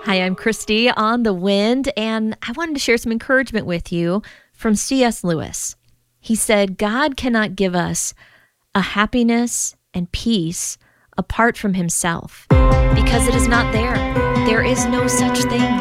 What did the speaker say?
Hi, I'm Christy on the Wind, and I wanted to share some encouragement with you from C.S. Lewis. He said, God cannot give us a happiness and peace apart from himself because it is not there. There is no such thing.